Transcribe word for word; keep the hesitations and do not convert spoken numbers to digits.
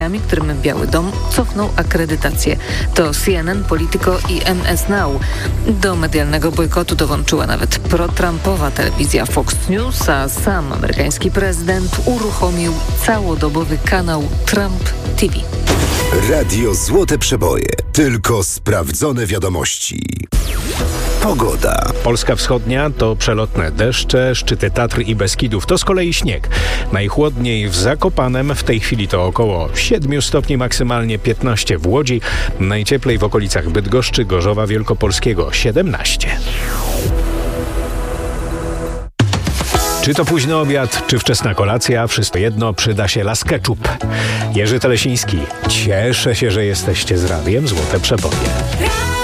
którym Biały Dom cofnął akredytację. To C N N, Politico i M S Now. Do medialnego bojkotu dołączyła nawet pro-Trumpowa telewizja Fox News, a sam amerykański prezydent uruchomił całodobowy kanał Trump T V. Radio Złote Przeboje. Tylko sprawdzone wiadomości. Pogoda. Polska wschodnia to przelotne deszcze, szczyty Tatr i Beskidów to z kolei śnieg. Najchłodniej w Zakopanem, w tej chwili to około siedem stopni, maksymalnie piętnaście w Łodzi, najcieplej w okolicach Bydgoszczy, Gorzowa Wielkopolskiego siedemnaście. Czy to późny obiad, czy wczesna kolacja, wszystko jedno, przyda się las ketchup. Jerzy Telesiński, cieszę się, że jesteście z Radiem Złote Przeboje.